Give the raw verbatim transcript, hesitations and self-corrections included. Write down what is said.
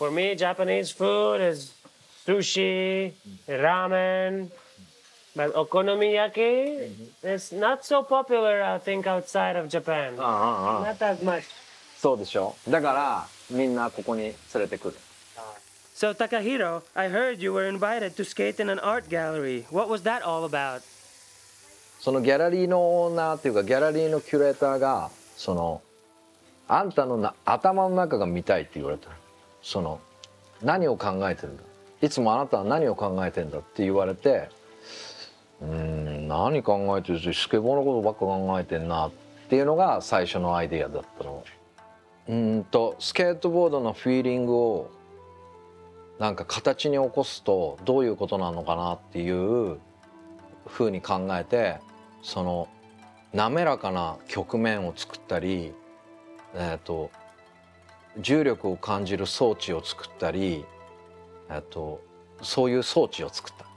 For me, Japanese food is sushi, ramen, but okonomiyaki is not so popular, I think, outside of Japan. ああああ Not that much. そうでしょ。だからみんなここに連れてくる。 So, Takahiro, I heard you were invited to skate in an art gallery. What was that all about? そのギャラリーのオーナーっていうかギャラリーのキュレーターがそのあんたのな頭の中が見たいって言われた。その何を考えてるんだ。いつもあなたは何を考えてんだって言われて、うーん何考えてるしスケボーのことばっか考えてんなっていうのが最初のアイデアだったの。うーんとスケートボードのフィーリングをなんか形に起こすとどういうことなのかなっていうふうに考えて、その滑らかな曲面を作ったり、えー、と重力を感じる装置を作ったり、えー、とそういう装置を作った。